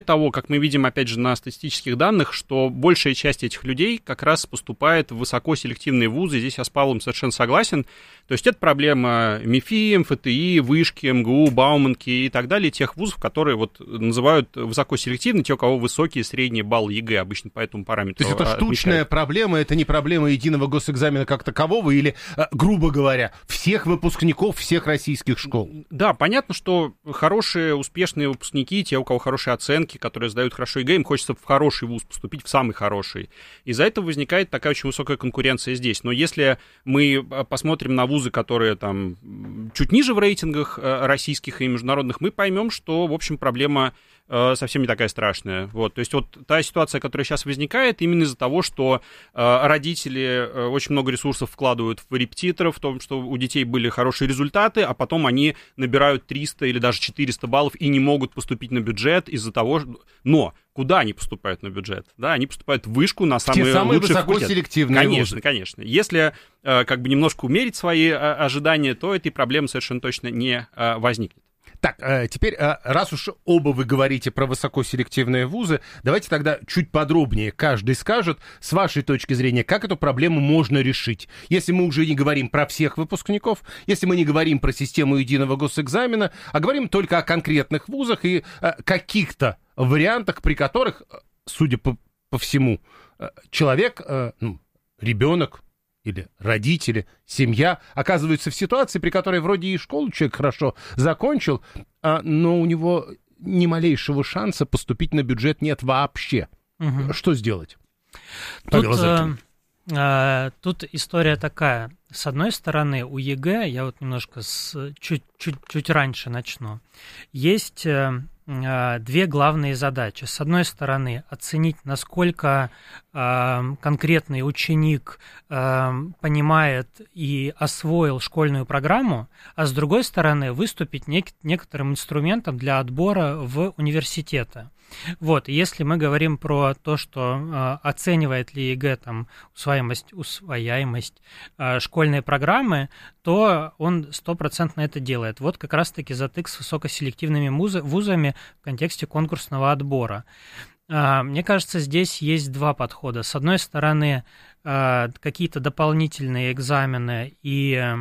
того, как мы видим, опять же, на статистических данных, что большая часть этих людей как раз поступает в высокоселективные вузы. Здесь я с Павлом совершенно согласен. То есть это проблема МИФИ, МФТИ, Вышки, МГУ, Бауманки и так далее, тех вузов, которые вот называют высокоселективны, те, у кого высокие средние баллы ЕГЭ обычно по этому параметру. То есть это штучная проблема, это не проблема единого госэкзамена как такового или, грубо говоря, всех выпускников всех российских школ? Да, понятно, что хорошие, успешные выпускники, те, у кого хорошие оценки, которые сдают хорошо ЕГЭ, им хочется в хороший вуз поступить, в самый хороший. Из-за этого возникает такая очень высокая конкуренция здесь. Но если мы посмотрим на вузы, которые там чуть ниже в рейтингах российских и международных, мы поймем, что, в общем, проблема совсем не такая страшная. Вот. То есть вот та ситуация, которая сейчас возникает, именно из-за того, что родители очень много ресурсов вкладывают в репетиторов, в том, что у детей были хорошие результаты, а потом они набирают 300 или даже 400 баллов и не могут поступить на бюджет из-за того, что... Но куда они поступают на бюджет? Да, они поступают в вышку на самые лучшие факультеты. Высокоселективные Конечно, вузы. конечно. Если как бы немножко умерить свои ожидания, то этой проблемы совершенно точно не возникнет. Так, теперь, раз уж оба вы говорите про высокоселективные вузы, давайте тогда чуть подробнее каждый скажет, с вашей точки зрения, как эту проблему можно решить. Если мы уже не говорим про всех выпускников, если мы не говорим про систему единого госэкзамена, а говорим только о конкретных вузах и каких-то вариантах, при которых, судя по всему, человек, ребенок, или родители, семья оказываются в ситуации, при которой вроде и школу человек хорошо закончил, но у него ни малейшего шанса поступить на бюджет нет вообще. Угу. Что сделать? Тут история такая. С одной стороны, у ЕГЭ, я вот немножко чуть раньше начну, есть две главные задачи. С одной стороны, оценить, насколько конкретный ученик понимает и освоил школьную программу, а с другой стороны, выступить некоторым инструментом для отбора в университеты. Вот, если мы говорим про то, что оценивает ли ЕГЭ там усвояемость школьной программы, то он 100% это делает. Вот как раз-таки затык с высокоселективными вузами в контексте конкурсного отбора. Мне кажется, здесь есть два подхода. С одной стороны, какие-то дополнительные экзамены и...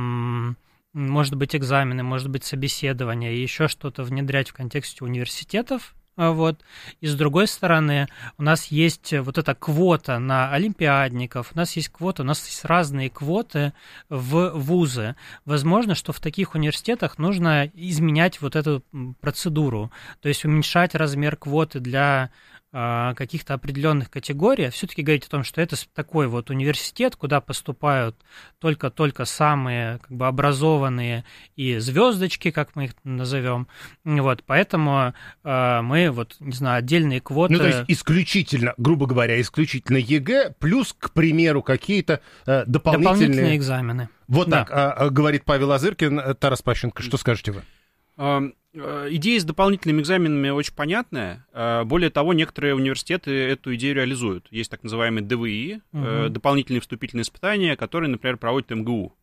может быть, экзамены, может быть, собеседования и еще что-то внедрять в контексте университетов. Вот. И с другой стороны, у нас есть вот эта квота на олимпиадников, у нас есть разные квоты в вузы. Возможно, что в таких университетах нужно изменять вот эту процедуру, то есть уменьшать размер квоты для каких-то определенных категорий, все-таки говорить о том, что это такой вот университет, куда поступают только самые как бы образованные и звездочки, как мы их назовем. Вот, поэтому мы вот, не знаю, отдельные квоты... то есть исключительно, грубо говоря, исключительно ЕГЭ, плюс, к примеру, какие-то дополнительные экзамены. Вот да. Так, говорит Павел Азыркин. Тарас Пащенко, что скажете вы? Идея с дополнительными экзаменами очень понятная. Более того, некоторые университеты эту идею реализуют. Есть так называемые ДВИ, дополнительные вступительные испытания, которые, например, проводит МГУ.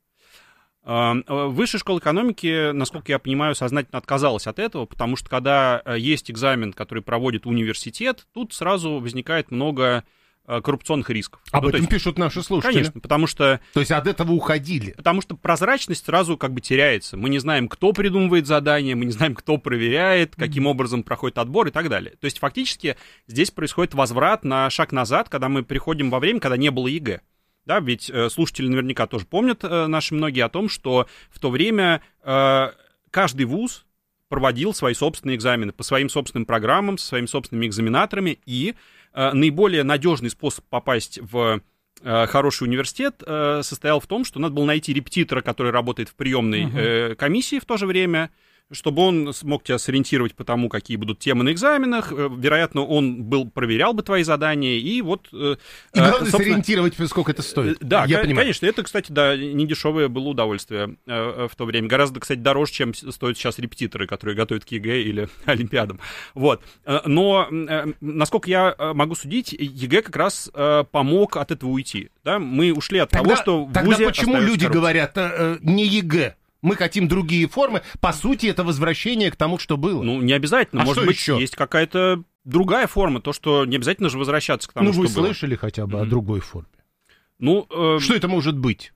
Высшая школа экономики, насколько я понимаю, сознательно отказалась от этого, потому что когда есть экзамен, который проводит университет, тут сразу возникает много коррупционных рисков. Об этом пишут наши слушатели. Конечно, потому что... То есть от этого уходили. Потому что прозрачность сразу как бы теряется. Мы не знаем, кто придумывает задания, мы не знаем, кто проверяет, каким образом проходит отбор и так далее. То есть фактически здесь происходит возврат на шаг назад, когда мы приходим во время, когда не было ЕГЭ. Да, ведь слушатели наверняка тоже помнят, наши многие, о том, что в то время каждый вуз проводил свои собственные экзамены по своим собственным программам, со своими собственными экзаменаторами, и наиболее надежный способ попасть в хороший университет состоял в том, что надо было найти репетитора, который работает в приемной комиссии в то же время, чтобы он смог тебя сориентировать по тому, какие будут темы на экзаменах. Вероятно, он проверял бы твои задания, и вот... И главное, сориентировать, сколько это стоит. Да, конечно. Это, кстати, да, недешевое было удовольствие в то время. Гораздо, кстати, дороже, чем стоят сейчас репетиторы, которые готовят к ЕГЭ или Олимпиадам. Вот. Но, насколько я могу судить, ЕГЭ как раз помог от этого уйти. Да? Мы ушли от того, что в ВУЗе... Тогда почему люди говорят не ЕГЭ? Мы хотим другие формы. По сути, это возвращение к тому, что было. Ну, не обязательно. А может быть, еще? Есть какая-то другая форма. То, что не обязательно же возвращаться к тому, что было. Ну, вы слышали хотя бы о другой форме? Ну, что это может быть?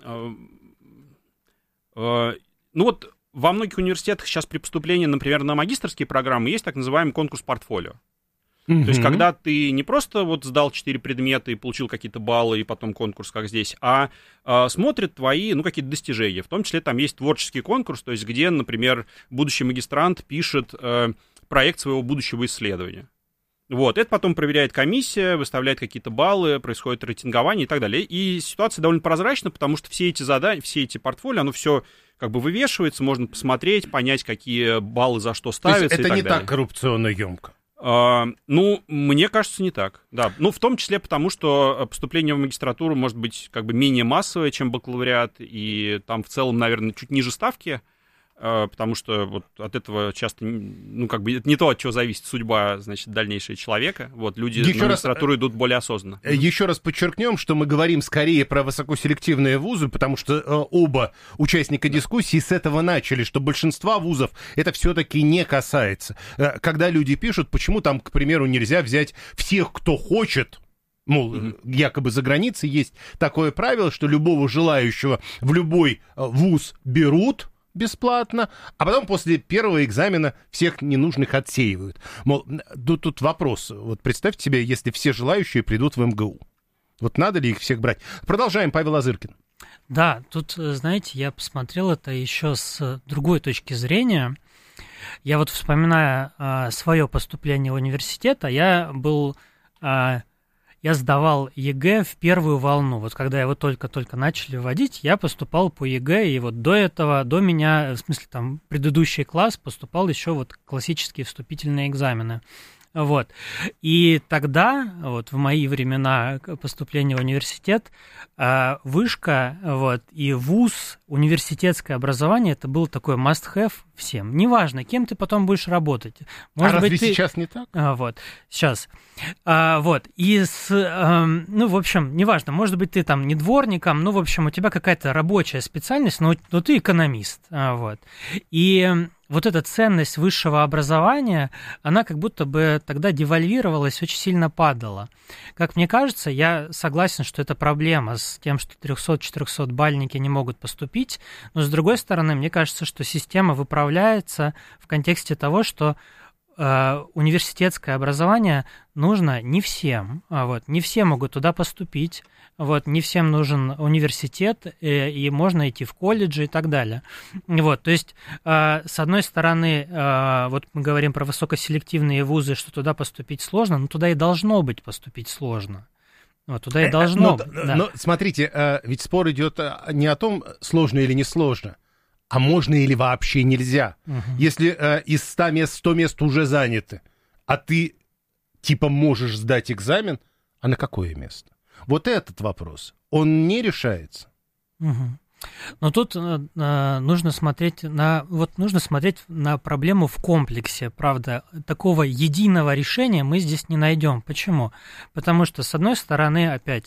Ну, вот во многих университетах сейчас при поступлении, например, на магистерские программы есть так называемый конкурс портфолио. То есть, когда ты не просто вот сдал 4 предмета и получил какие-то баллы, и потом конкурс, как здесь, а смотрят твои, ну, какие-то достижения. В том числе там есть творческий конкурс, то есть, где, например, будущий магистрант пишет проект своего будущего исследования. Вот, это потом проверяет комиссия, выставляет какие-то баллы, происходит рейтингование и так далее. И ситуация довольно прозрачна, потому что все эти задания, все эти портфолио, оно все как бы вывешивается, можно посмотреть, понять, какие баллы за что ставятся. То есть это не так коррупционно емко? Ну, мне кажется, не так, да. Ну, в том числе потому, что поступление в магистратуру может быть как бы менее массовое, чем бакалавриат, и там в целом, наверное, чуть ниже ставки, потому что вот от этого часто, ну, как бы это не то, от чего зависит судьба, значит, дальнейшего человека. Вот люди на магистратуру идут более осознанно. Еще раз подчеркнем, что мы говорим скорее про высокоселективные вузы, потому что оба участника дискуссии с этого начали, что большинства вузов это все-таки не касается. Когда люди пишут, почему там, к примеру, нельзя взять всех, кто хочет, мол, якобы за границей есть такое правило, что любого желающего в любой вуз берут бесплатно, а потом после первого экзамена всех ненужных отсеивают. Мол, тут вопрос. Вот представьте себе, если все желающие придут в МГУ. Вот надо ли их всех брать? Продолжаем, Павел Азыркин. Да, тут, знаете, я посмотрел это еще с другой точки зрения. Я вот, вспоминая свое поступление в университет, я сдавал ЕГЭ в первую волну. Вот когда его только-только начали вводить, я поступал по ЕГЭ, и вот до этого, до меня, в смысле, там, предыдущий класс поступал еще вот классические вступительные экзамены. Вот. И тогда, вот в мои времена поступления в университет, вышка, вот, и вуз, университетское образование, это был такой must-have всем. Неважно, кем ты потом будешь работать. Может быть, разве сейчас не так? Вот, сейчас. Вот, и ну, в общем, неважно, может быть, ты там не дворником, ну, в общем, у тебя какая-то рабочая специальность, но ты экономист, вот. И вот эта ценность высшего образования, она как будто бы тогда девальвировалась, очень сильно падала. Как мне кажется, я согласен, что это проблема с тем, что 300-400 бальники не могут поступить, но с другой стороны, мне кажется, что система выправляется в контексте того, что университетское образование нужно не всем, вот, не все могут туда поступить, вот, не всем нужен университет, и можно идти в колледжи и так далее. Вот, то есть, с одной стороны, вот мы говорим про высокоселективные вузы, что туда поступить сложно, но туда и должно быть поступить сложно. Вот, туда и должно быть. Да. Но смотрите, ведь спор идет не о том, сложно или не сложно, а можно или вообще нельзя. Если из 100 мест 100 мест уже заняты, а ты типа можешь сдать экзамен, а на какое место? Вот этот вопрос, он не решается. Но тут нужно смотреть на проблему в комплексе. Правда, такого единого решения мы здесь не найдем. Почему? Потому что, с одной стороны, опять,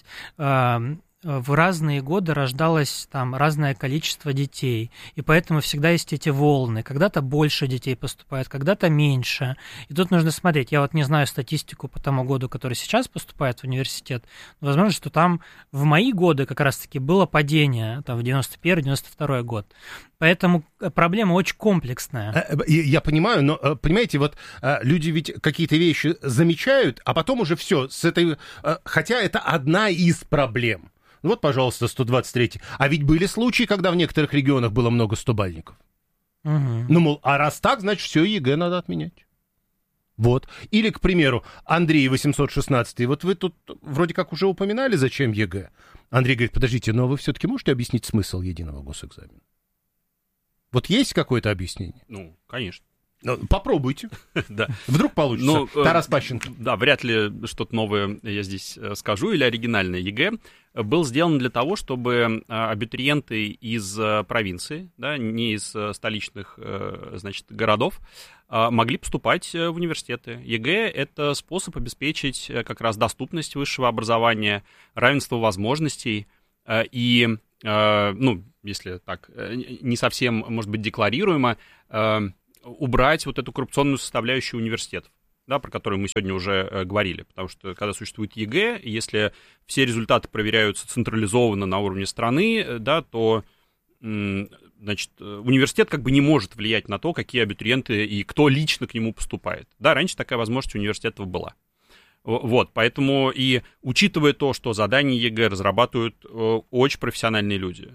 в разные годы рождалось там разное количество детей, и поэтому всегда есть эти волны. Когда-то больше детей поступает, когда-то меньше. И тут нужно смотреть. Я вот не знаю статистику по тому году, который сейчас поступает в университет, но возможно, что там в мои годы как раз-таки было падение, там в 91-92 год. Поэтому проблема очень комплексная. Я понимаю, но, понимаете, вот люди ведь какие-то вещи замечают, а потом уже все с этой... Хотя это одна из проблем. Вот, пожалуйста, 123. А ведь были случаи, когда в некоторых регионах было много 100-бальников. Ну, мол, а раз так, значит, все ЕГЭ надо отменять. Вот. Или, к примеру, Андрей 816. Вот вы тут вроде как уже упоминали, зачем ЕГЭ. Андрей говорит, подождите, но вы все-таки можете объяснить смысл единого госэкзамена? Вот есть какое-то объяснение? Ну, конечно. Попробуйте. Да. Вдруг получится. Тарас Пащенко. Да, вряд ли что-то новое я здесь скажу, или оригинальное. ЕГЭ был сделан для того, чтобы абитуриенты из провинции, да, не из столичных, значит, городов, могли поступать в университеты. ЕГЭ — это способ обеспечить как раз доступность высшего образования, равенство возможностей и ну, если так, не совсем, может быть, декларируемо, убрать вот эту коррупционную составляющую университетов, да, про которую мы сегодня уже говорили. Потому что, когда существует ЕГЭ, если все результаты проверяются централизованно на уровне страны, да, то, значит, университет как бы не может влиять на то, какие абитуриенты и кто лично к нему поступает. Да, раньше такая возможность у университетов была. Вот, поэтому и учитывая то, что задания ЕГЭ разрабатывают очень профессиональные люди,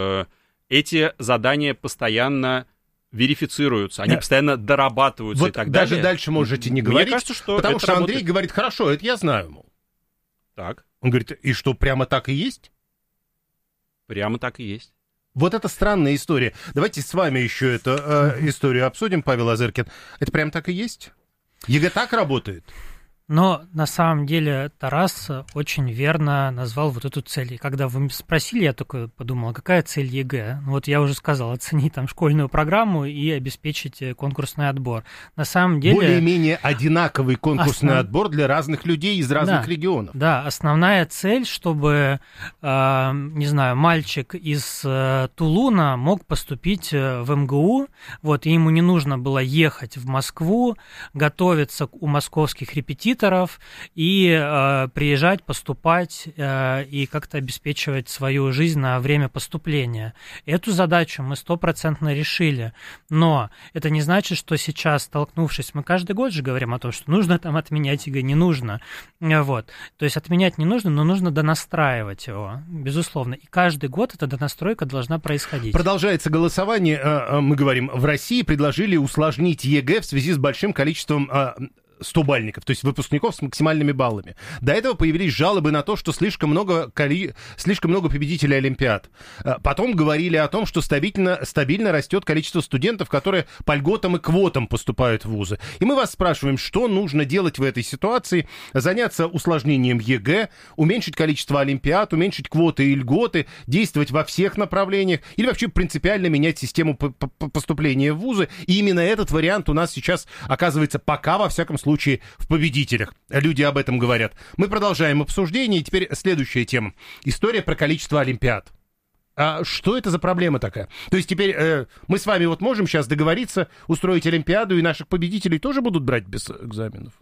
эти задания постоянно верифицируются, они постоянно дорабатываются, вот и так далее. Даже дальше можете не говорить, мне кажется, что потому это что работает. Андрей говорит, хорошо, это я знаю, мол. Так. Он говорит, и что, прямо так и есть? Прямо так и есть. Вот это странная история. Давайте с вами еще эту историю обсудим, Павел Азыркин. Это прям так и есть? ЕГЭ так работает? Но на самом деле Тарас очень верно назвал вот эту цель. И когда вы спросили, я такой подумал, какая цель ЕГЭ? Ну, вот я уже сказал, оценить там школьную программу и обеспечить конкурсный отбор. На самом деле... Более-менее одинаковый конкурсный отбор для разных людей из разных регионов. Да, основная цель, чтобы, не знаю, мальчик из Тулуна мог поступить в МГУ, вот, и ему не нужно было ехать в Москву, готовиться у московских репетиторов, и приезжать, поступать и как-то обеспечивать свою жизнь на время поступления. Эту задачу мы 100% решили. Но это не значит, что сейчас, столкнувшись, мы каждый год же говорим о том, что нужно там отменять ЕГЭ, не нужно. Вот. То есть отменять не нужно, но нужно донастраивать его, безусловно. И каждый год эта донастройка должна происходить. Продолжается голосование. Мы говорим, в России предложили усложнить ЕГЭ в связи с большим количеством 100-бальников, то есть выпускников с максимальными баллами. До этого появились жалобы на то, что слишком много победителей Олимпиад. Потом говорили о том, что стабильно растет количество студентов, которые по льготам и квотам поступают в вузы. И мы вас спрашиваем, что нужно делать в этой ситуации? Заняться усложнением ЕГЭ, уменьшить количество Олимпиад, уменьшить квоты и льготы, действовать во всех направлениях или вообще принципиально менять систему поступления в вузы. И именно этот вариант у нас сейчас оказывается пока, во всяком случае, в победителях. Люди об этом говорят. Мы продолжаем обсуждение. И теперь следующая тема. История про количество Олимпиад. А что это за проблема такая? То есть теперь мы с вами вот можем сейчас договориться, устроить Олимпиаду, и наших победителей тоже будут брать без экзаменов?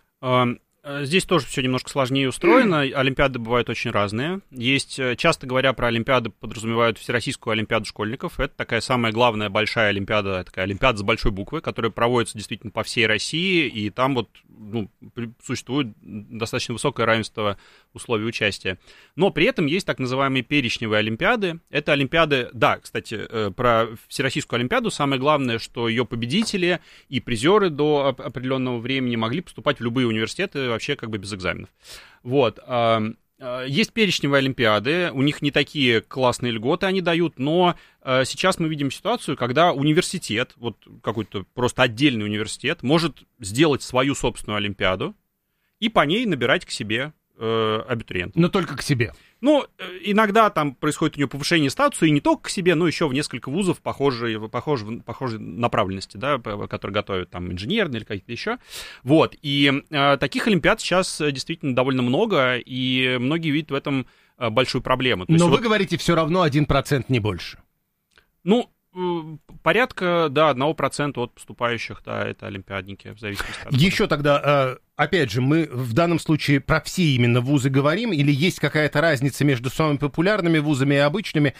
Здесь тоже все немножко сложнее устроено. Олимпиады бывают очень разные. Есть, часто говоря про Олимпиады, подразумевают Всероссийскую Олимпиаду школьников. Это такая самая главная большая Олимпиада, такая Олимпиада с большой буквы, которая проводится действительно по всей России, и там вот существует достаточно высокое равенство условий участия. Но при этом есть так называемые перечневые Олимпиады. Это Олимпиады, да, кстати, про Всероссийскую Олимпиаду самое главное, что ее победители и призеры до определенного времени могли поступать в любые университеты вообще как бы без экзаменов. Вот. Есть перечневые Олимпиады, у них не такие классные льготы они дают, но сейчас мы видим ситуацию, когда университет, вот какой-то просто отдельный университет, может сделать свою собственную Олимпиаду и по ней набирать к себе абитуриентов. Но только к себе. Ну, иногда там происходит у нее повышение статуса, и не только к себе, но еще в несколько вузов похожей направленности, да, которые готовят там инженерные или какие-то еще. Вот, и таких олимпиад сейчас действительно довольно много, и многие видят в этом большую проблему. То но есть, вы говорите, все равно 1%, не больше. Ну, порядка, да, 1% от поступающих, да, это олимпиадники, в зависимости от... Еще тогда, опять же, мы в данном случае про все именно вузы говорим, или есть какая-то разница между самыми популярными вузами и обычными?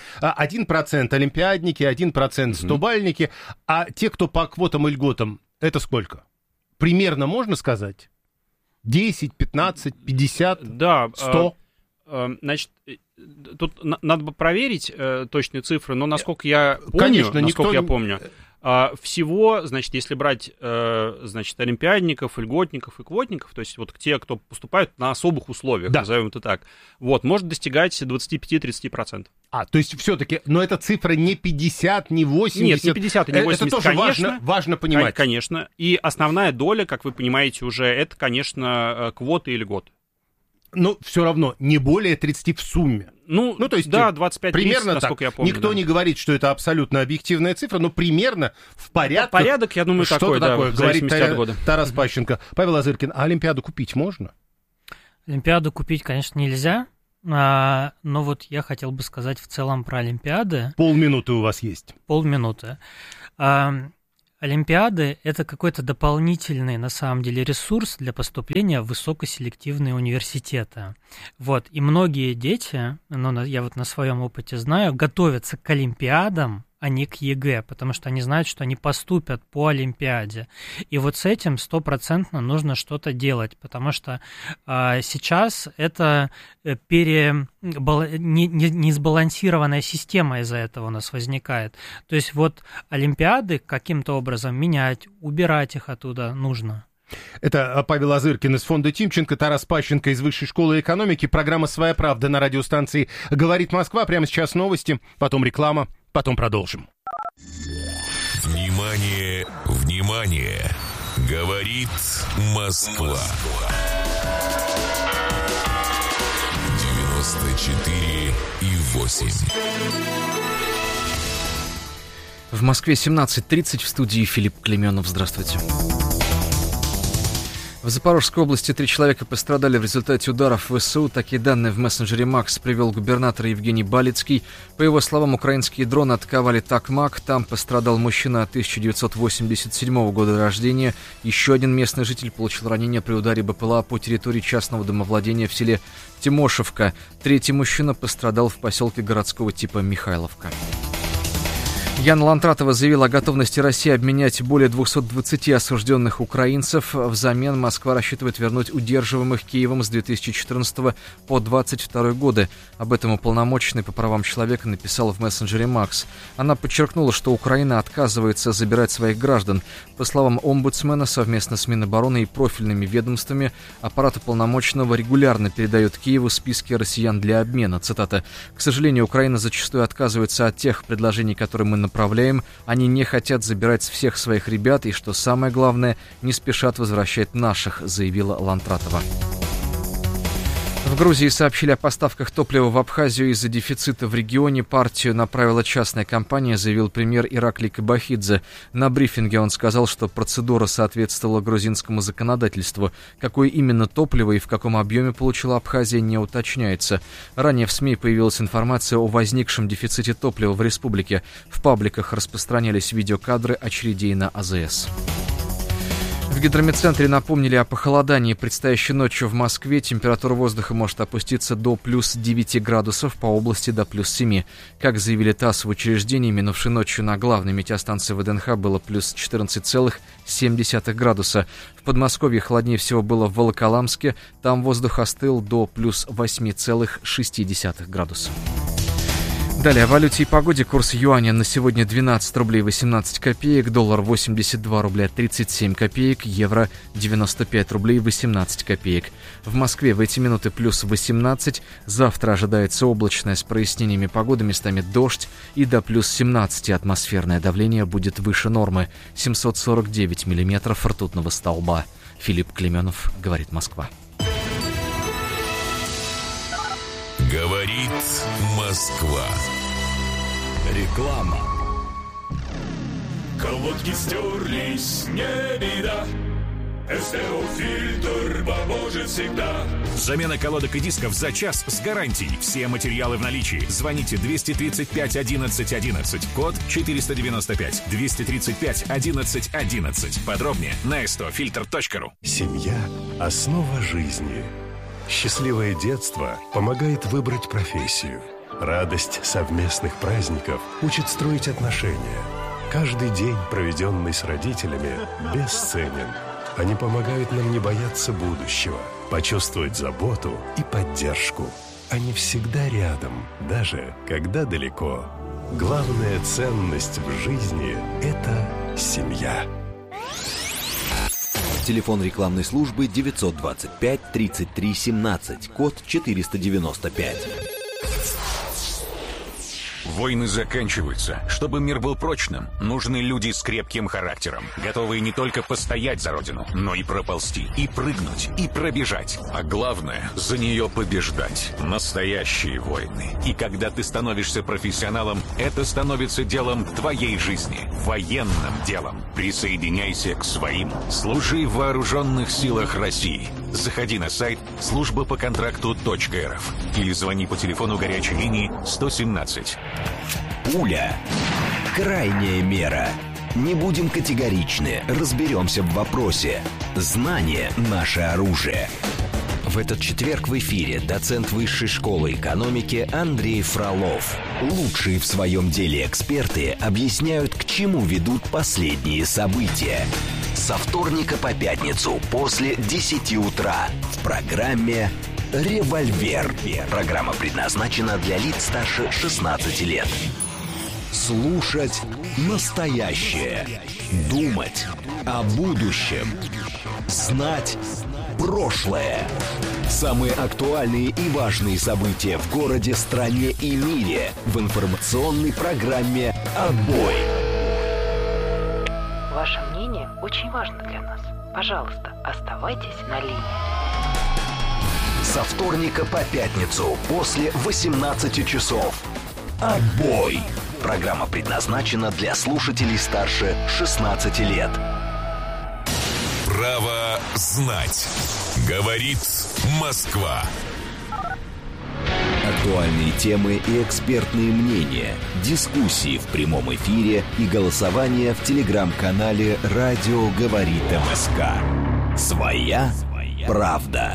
1% олимпиадники, 1% 100-бальники, а те, кто по квотам и льготам, это сколько? Примерно можно сказать? 10, 15, 50, да, 100? Значит, тут надо бы проверить точные цифры, но насколько я помню, Конечно, всего, значит, если брать, значит, олимпиадников, льготников и квотников, то есть вот те, кто поступают на особых условиях, да, назовем это так, вот, может достигать 25-30%. То есть все-таки, но эта цифра не 50, не 80. Нет, не 50 и не 80, это тоже конечно, важно понимать. Конечно, и основная доля, как вы понимаете уже, это, конечно, квоты и льготы. Но все равно не более 30 в сумме. Ну то есть, да, 25-30, примерно насколько так. Я помню. Никто да. не говорит, что это абсолютно объективная цифра, но примерно в порядке. Порядок, я думаю, что-то такой, да, говорит от года. Тарас Пащенко. Павел Азыркин, а Олимпиаду купить можно? Олимпиаду купить, конечно, нельзя. но вот я хотел бы сказать в целом про Олимпиады. Полминуты у вас есть. Полминуты. Олимпиады – это какой-то дополнительный, на самом деле, ресурс для поступления в высокоселективные университеты. Вот. И многие дети, я вот на своем опыте знаю, готовятся к Олимпиадам, а не к ЕГЭ, потому что они знают, что они поступят по Олимпиаде. И вот с этим 100% нужно что-то делать, потому что сейчас это несбалансированная система из-за этого у нас возникает. То есть вот Олимпиады каким-то образом менять, убирать их оттуда нужно. Это Павел Азыркин из фонда Тимченко, Тарас Пащенко из Высшей школы экономики. Программа «Своя правда» на радиостанции «Говорит Москва». Прямо сейчас новости, потом реклама, потом продолжим. Внимание, внимание! Говорит Москва. 94,8. В Москве 17:30, в студии Филипп Клеменов. Здравствуйте. В Запорожской области 3 человека пострадали в результате ударов ВСУ. Такие данные в мессенджере МАКС привел губернатор Евгений Балицкий. По его словам, украинские дроны атаковали Такмак. Там пострадал мужчина 1987 года рождения. Еще один местный житель получил ранение при ударе БПЛА по территории частного домовладения в селе Тимошевка. Третий мужчина пострадал в поселке городского типа Михайловка. Яна Лантратова заявила о готовности России обменять более 220 осужденных украинцев. Взамен Москва рассчитывает вернуть удерживаемых Киевом с 2014 по 2022 годы. Об этом уполномоченный по правам человека написал в мессенджере МАКС. Она подчеркнула, что Украина отказывается забирать своих граждан. По словам омбудсмена, совместно с Минобороны и профильными ведомствами аппарат уполномоченного регулярно передает Киеву списки россиян для обмена. Цитата. «К сожалению, Украина зачастую отказывается от тех предложений, которые мы направляем. Они не хотят забирать всех своих ребят и, что самое главное, не спешат возвращать наших», заявила Лантратова. В Грузии сообщили о поставках топлива в Абхазию из-за дефицита в регионе. Партию направила частная компания, заявил премьер Ираклий Кабахидзе. На брифинге он сказал, что процедура соответствовала грузинскому законодательству. Какое именно топливо и в каком объеме получила Абхазия, не уточняется. Ранее в СМИ появилась информация о возникшем дефиците топлива в республике. В пабликах распространялись видеокадры очередей на АЗС. В гидрометцентре напомнили о похолодании. Предстоящей ночью в Москве температура воздуха может опуститься до плюс 9 градусов, по области до плюс 7. Как заявили ТАСС в учреждении, минувшей ночью на главной метеостанции ВДНХ было плюс 14,7 градуса. В Подмосковье холоднее всего было в Волоколамске. Там воздух остыл до плюс 8,6 градуса. Далее о валюте и погоде. Курс юаня на сегодня 12 рублей 18 копеек, доллар 82 рубля 37 копеек, евро 95 рублей 18 копеек. В Москве в эти минуты плюс 18, завтра ожидается облачная с прояснениями погоды, местами дождь, и до плюс 17 атмосферное давление будет выше нормы, 749 миллиметров ртутного столба. Филипп Клеменов, говорит Москва. Говорит Москва. Реклама. Колодки стерлись, не беда. СТО-фильтр поможет всегда. Замена колодок и дисков за час с гарантией. Все материалы в наличии. Звоните 235 11 11, код 495. 235 11 11. Подробнее на stofilter.ru. Семья – основа жизни. Счастливое детство помогает выбрать профессию. Радость совместных праздников учит строить отношения. Каждый день, проведенный с родителями, бесценен. Они помогают нам не бояться будущего, почувствовать заботу и поддержку. Они всегда рядом, даже когда далеко. Главная ценность в жизни – это семья. Телефон рекламной службы 925 33 17, код 495. Войны заканчиваются. Чтобы мир был прочным, нужны люди с крепким характером, готовые не только постоять за родину, но и проползти, и прыгнуть, и пробежать. А главное, за нее побеждать. Настоящие войны. И когда ты становишься профессионалом, это становится делом твоей жизни, военным делом. Присоединяйся к своим. Служи в вооруженных силах России. Заходи на сайт службапоконтракту.рф или звони по телефону горячей линии 117. Пуля. Крайняя мера. Не будем категоричны, разберемся в вопросе. Знание – наше оружие. В этот четверг в эфире доцент Высшей школы экономики Андрей Фролов. Лучшие в своем деле эксперты объясняют, к чему ведут последние события. Со вторника по пятницу после 10 утра в программе «Револьвер». Программа предназначена для лиц старше 16 лет. Слушать настоящее. Думать о будущем. Знать прошлое. Самые актуальные и важные события в городе, стране и мире в информационной программе «Отбой». Ваше мнение очень важно для нас. Пожалуйста, оставайтесь на линии. Со вторника по пятницу после 18 часов. «Отбой». Программа предназначена для слушателей старше 16 лет. Право знать. Говорит Москва. Актуальные темы и экспертные мнения, дискуссии в прямом эфире и голосование в телеграм-канале «Радио говорит МСК». Своя правда.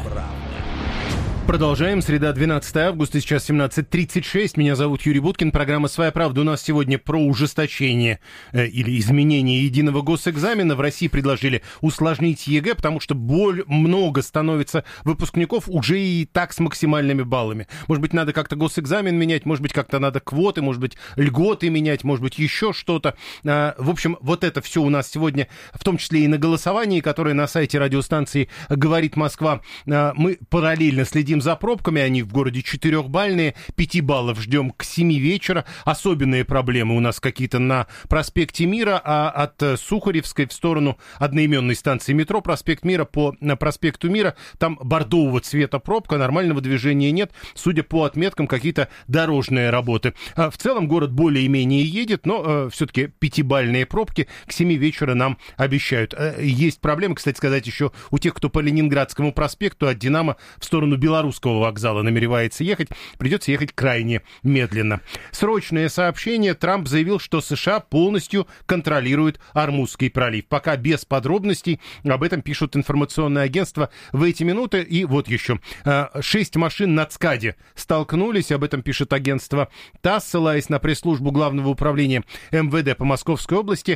Продолжаем. Среда, 12 августа, сейчас 17:36. Меня зовут Юрий Буткин. Программа «Своя правда» у нас сегодня про ужесточение или изменение единого госэкзамена. В России предложили усложнить ЕГЭ, потому что много становится выпускников уже и так с максимальными баллами. Может быть, надо как-то госэкзамен менять, может быть, как-то надо квоты, может быть, льготы менять, может быть, еще что-то. В общем, вот это все у нас сегодня, в том числе и на голосовании, которое на сайте радиостанции «Говорит Москва». Мы параллельно следим за пробками, они в городе 4-бальные, 5 баллов ждем к 7 вечера. Особенные проблемы у нас какие-то на проспекте Мира, а от Сухаревской в сторону одноименной станции метро проспект Мира по проспекту Мира, там бордового цвета пробка, нормального движения нет, судя по отметкам, какие-то дорожные работы. В целом город более-менее едет, но все-таки 5-бальные пробки к 7 вечера нам обещают. Есть проблемы, кстати сказать, еще у тех, кто по Ленинградскому проспекту от Динамо в сторону Белорусского вокзала намеревается ехать, придется ехать крайне медленно. Срочное сообщение. Трамп заявил, что США полностью контролируют Ормузский пролив. Пока без подробностей. Об этом пишут информационные агентства в эти минуты. И вот еще. 6 машин на ЦКАДе столкнулись. Об этом пишет агентство ТАСС, ссылаясь на пресс-службу Главного управления МВД по Московской области.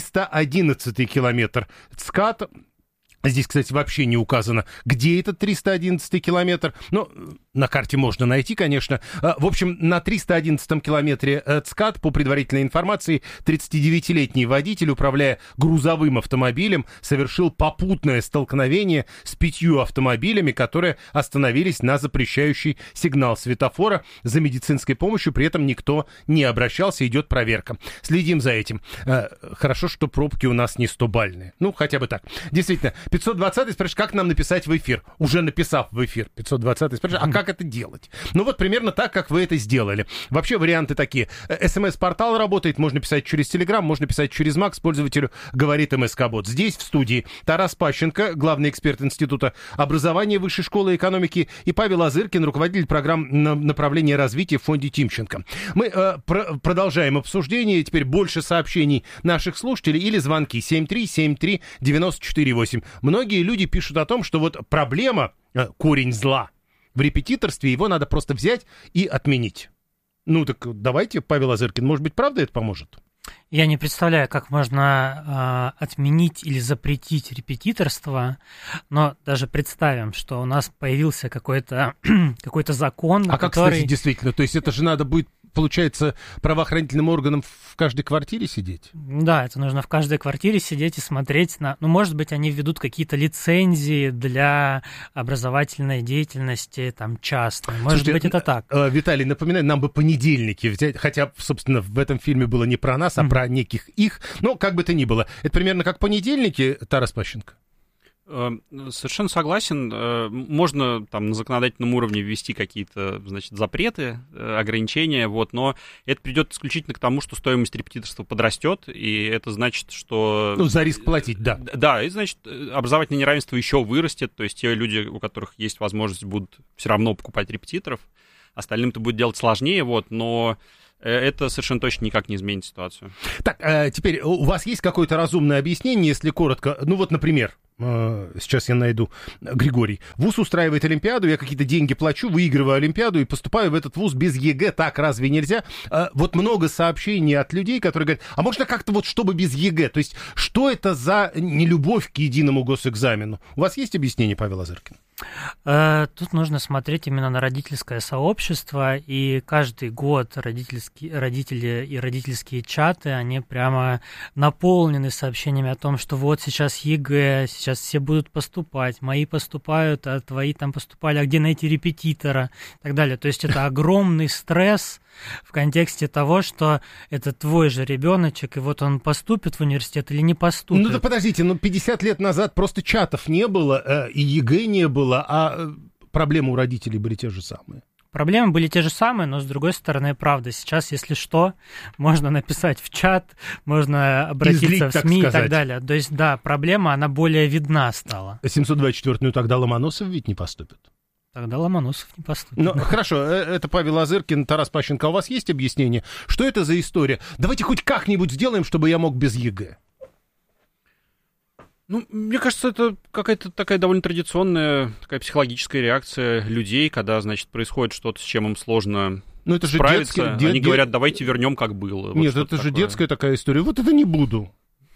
311-й километр ЦКАД. Здесь, кстати, вообще не указано, где этот 311-й километр. Но на карте можно найти, конечно. В общем, на 311-м километре ЦКАД, по предварительной информации, 39-летний водитель, управляя грузовым автомобилем, совершил попутное столкновение с 5 автомобилями, которые остановились на запрещающий сигнал светофора. За медицинской помощью при этом никто не обращался, идет проверка. Следим за этим. Хорошо, что пробки у нас не 100-бальные. Ну, хотя бы так. Действительно, 520-й спрашивает, как нам написать в эфир? Уже написав в эфир, 520-й спрашивает, а как это делать? Ну вот примерно так, как вы это сделали. Вообще варианты такие. СМС-портал работает, можно писать через Телеграм, можно писать через Макс, пользователю говорит МСК-бот. Здесь в студии Тарас Пащенко, главный эксперт Института образования Высшей школы экономики, и Павел Азыркин, руководитель программ направления развития в фонде Тимченко. Мы продолжаем обсуждение. Теперь больше сообщений наших слушателей или звонки 7373948. Многие люди пишут о том, что вот проблема, корень зла в репетиторстве, его надо просто взять и отменить. Ну так давайте, Павел Азыркин, может быть, правда это поможет? Я не представляю, как можно отменить или запретить репетиторство, но даже представим, что у нас появился какой-то закон, а как, кстати, действительно, то есть это же надо будет, получается, правоохранительным органам в каждой квартире сидеть? Да, это нужно в каждой квартире сидеть и смотреть на... Ну, может быть, они введут какие-то лицензии для образовательной деятельности, там, частной. Может быть, это так. Виталий, напоминаю, нам бы понедельники взять, хотя, собственно, в этом фильме было не про нас, а про неких их, но как бы то ни было. Это примерно как понедельники, Тарас Пащенко? Совершенно согласен. Можно там на законодательном уровне ввести какие-то, значит, запреты, ограничения, вот, но это придет исключительно к тому, что стоимость репетиторства подрастет, и это значит, что... Ну, за риск платить, да. Да, и значит, образовательное неравенство еще вырастет, то есть те люди, у которых есть возможность, будут все равно покупать репетиторов, остальным это будет делать сложнее, вот, но... Это совершенно точно никак не изменит ситуацию. Так, теперь у вас есть какое-то разумное объяснение, если коротко? Ну вот, например, сейчас я найду, Григорий. Вуз устраивает Олимпиаду, я какие-то деньги плачу, выигрываю Олимпиаду и поступаю в этот вуз без ЕГЭ. Так разве нельзя? Вот много сообщений от людей, которые говорят, а можно как-то вот чтобы без ЕГЭ? То есть что это за нелюбовь к единому госэкзамену? У вас есть объяснение, Павел Азыркин? Тут нужно смотреть именно на родительское сообщество, и каждый год родители и родительские чаты, они прямо наполнены сообщениями о том, что вот сейчас ЕГЭ, сейчас все будут поступать, мои поступают, а твои там поступали, а где найти репетитора и так далее. То есть это огромный стресс в контексте того, что это твой же ребеночек, и вот он поступит в университет или не поступит. Ну да подождите, 50 лет назад просто чатов не было, и ЕГЭ не было, а проблемы у родителей были те же самые. Проблемы были те же самые, но, с другой стороны, правда, сейчас, если что, можно написать в чат, можно обратиться в СМИ и так далее. То есть, да, проблема, она более видна стала. 724-ю тогда Ломоносов ведь не поступит. Тогда Ломоносов не поступит. Ну, хорошо, это Павел Азыркин, Тарас Пащенко. У вас есть объяснение? Что это за история? Давайте хоть как-нибудь сделаем, чтобы я мог без ЕГЭ. Ну, мне кажется, это какая-то такая довольно традиционная такая психологическая реакция людей, когда, значит, происходит что-то, с чем им сложно это справиться. Же они говорят, давайте вернем, как было. Нет, вот это же детская такая история. Вот это не буду.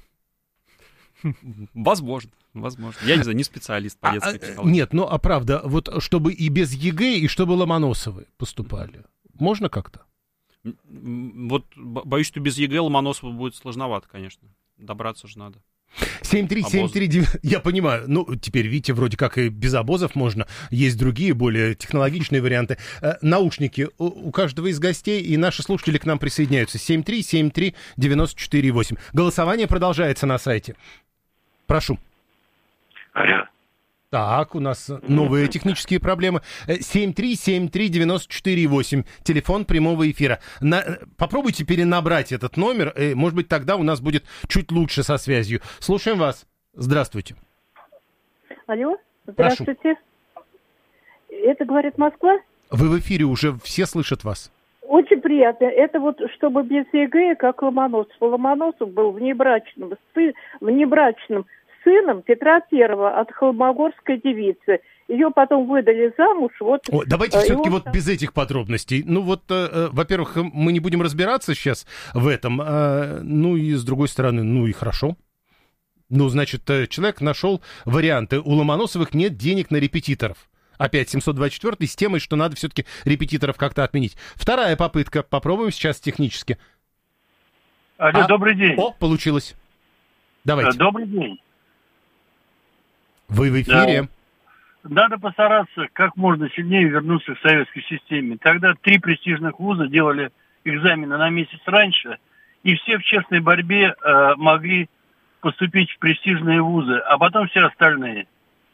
Возможно. Я не знаю, не специалист по детской психологии. Нет, правда, вот чтобы и без ЕГЭ, и чтобы Ломоносовы поступали. Можно как-то? Вот боюсь, что без ЕГЭ Ломоносову будет сложновато, конечно. Добраться же надо. 73739, я понимаю, теперь, видите, вроде как и без обозов можно, есть другие, более технологичные варианты. Наушники у каждого из гостей, и наши слушатели к нам присоединяются. 7373948. Голосование продолжается на сайте. Прошу. Алло. Так, у нас новые технические проблемы. 7373948. Телефон прямого эфира. Попробуйте перенабрать этот номер. Может быть, тогда у нас будет чуть лучше со связью. Слушаем вас. Здравствуйте. Алло. Здравствуйте. Прошу. Это говорит Москва? Вы в эфире, уже все слышат вас. Очень приятно. Это вот чтобы без ЕГЭ, как Ломоносов. Ломоносов был внебрачным сыном Петра Первого от холмогорской девицы. Ее потом выдали замуж. Давайте все-таки вот без этих подробностей. Во-первых, мы не будем разбираться сейчас в этом. И с другой стороны, и хорошо. Значит, человек нашел варианты. У Ломоносовых нет денег на репетиторов. Опять 724 с темой, что надо все-таки репетиторов как-то отменить. Вторая попытка. Попробуем сейчас технически. Алло, добрый день. Получилось. Давайте. Добрый день. Вы в эфире. Да. Надо постараться как можно сильнее вернуться к советской системе. Тогда 3 престижных вуза делали экзамены на месяц раньше, и все в честной борьбе могли поступить в престижные вузы, а потом все остальные.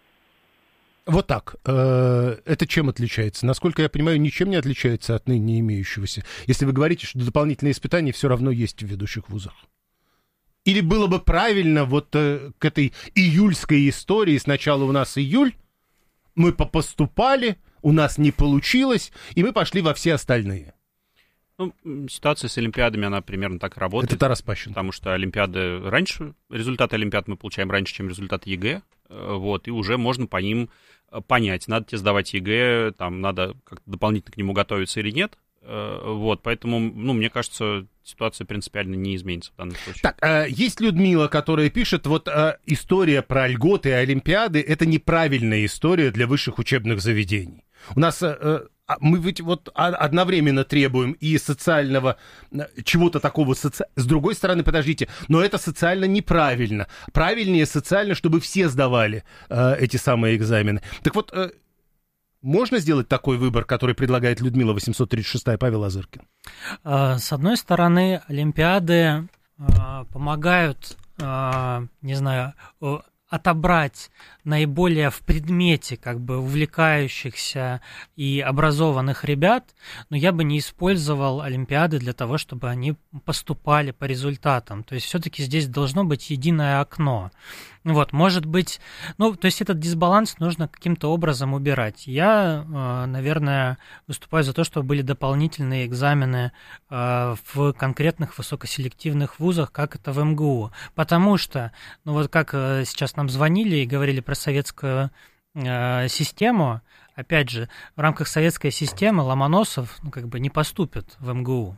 Вот так. Это чем отличается? Насколько я понимаю, ничем не отличается от ныне имеющегося. Если вы говорите, что дополнительные испытания все равно есть в ведущих вузах. Или было бы правильно к этой июльской истории, сначала у нас июль, мы поступали, у нас не получилось, и мы пошли во все остальные. Ситуация с олимпиадами, она примерно так и работает. Это Тарас Пащенко. Потому что результаты олимпиад мы получаем раньше, чем результаты ЕГЭ, и уже можно по ним понять, надо тебе сдавать ЕГЭ, надо как-то дополнительно к нему готовиться или нет. Поэтому, мне кажется, ситуация принципиально не изменится в данном случае. Так, есть Людмила, которая пишет, история про льготы и олимпиады — это неправильная история для высших учебных заведений. У нас мы ведь одновременно требуем и социального чего-то такого, с другой стороны, подождите, но это социально неправильно. Правильнее социально, чтобы все сдавали эти самые экзамены. Так вот, можно сделать такой выбор, который предлагает Людмила 836-я, Павел Азыркин? С одной стороны, олимпиады помогают, отобрать наиболее в предмете как бы увлекающихся и образованных ребят, но я бы не использовал олимпиады для того, чтобы они поступали по результатам. То есть все-таки здесь должно быть единое окно. Вот, может быть, то есть этот дисбаланс нужно каким-то образом убирать. Я, наверное, выступаю за то, чтобы были дополнительные экзамены в конкретных высокоселективных вузах, как это в МГУ. Потому что, как сейчас нам звонили и говорили про советскую систему, опять же, в рамках советской системы Ломоносов не поступит в МГУ.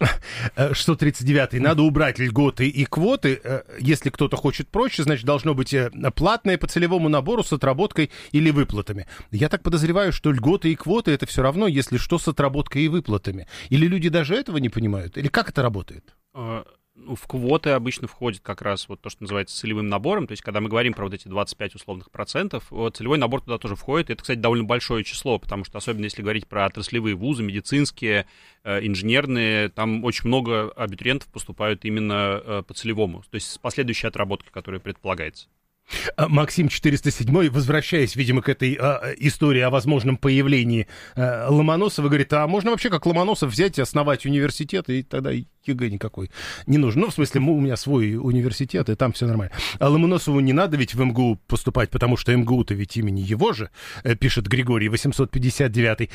639-й. Надо убрать льготы и квоты. Если кто-то хочет проще, значит, должно быть платное по целевому набору с отработкой или выплатами. Я так подозреваю, что льготы и квоты — это все равно, если что, с отработкой и выплатами. Или люди даже этого не понимают? Или как это работает? В квоты обычно входит как раз вот то, что называется целевым набором. То есть, когда мы говорим про вот эти 25 условных процентов, целевой набор туда тоже входит. Это, кстати, довольно большое число, потому что, особенно если говорить про отраслевые вузы, медицинские, инженерные, там очень много абитуриентов поступают именно по целевому, то есть с последующей отработкой, которая предполагается. Максим 407, возвращаясь, видимо, к этой истории о возможном появлении Ломоносова, говорит, а можно вообще как Ломоносов взять и основать университет, и тогда ЕГЭ никакой не нужен. В смысле, у меня свой университет, и там все нормально. А Ломоносову не надо ведь в МГУ поступать, потому что МГУ-то ведь имени его же, пишет Григорий 859.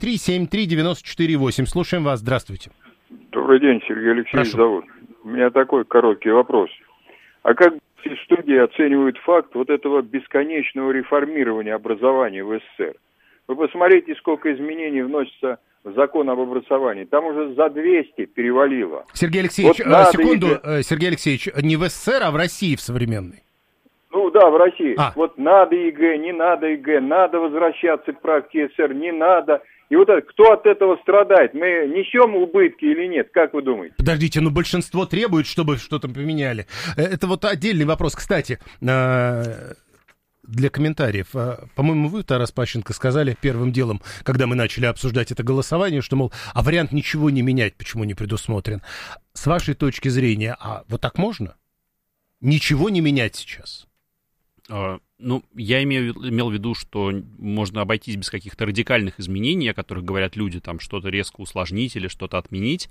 7373948. Слушаем вас, здравствуйте. Добрый день, Сергей Алексеевич зовут. У меня такой короткий вопрос. А как в студии оценивают факт вот этого бесконечного реформирования образования в СССР? Вы посмотрите, сколько изменений вносится в закон об образовании. Там уже за 200 перевалило. Сергей Алексеевич, секунду, Сергей Алексеевич, не в СССР, а в России в современной. Да, в России. Вот надо ЕГЭ, не надо ЕГЭ, надо возвращаться к практике СССР, не надо. И вот это, кто от этого страдает? Мы несем убытки или нет? Как вы думаете? Подождите, большинство требует, чтобы что-то поменяли. Это вот отдельный вопрос. Кстати, для комментариев. По-моему, вы, Тарас Пащенко, сказали первым делом, когда мы начали обсуждать это голосование, что, мол, вариант ничего не менять, почему не предусмотрен. С вашей точки зрения, вот так можно? Ничего не менять сейчас? Я имел в виду, что можно обойтись без каких-то радикальных изменений, о которых говорят люди, там что-то резко усложнить или что-то отменить,